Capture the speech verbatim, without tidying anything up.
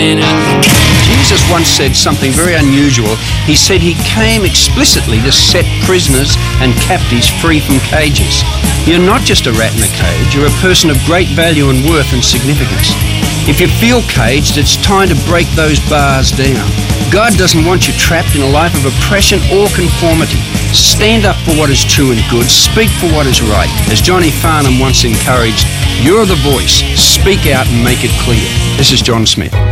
sinner. Jesus once said something very unusual. He said he came explicitly to set prisoners and captives free from cages. You're not just a rat in a cage, you're a person of great value and worth and significance. If you feel caged, it's time to break those bars down. God doesn't want you trapped in a life of oppression or conformity. Stand up for what is true and good. Speak for what is right. As Johnny Farnham once encouraged, you're the voice. Speak out and make it clear. This is John Smith.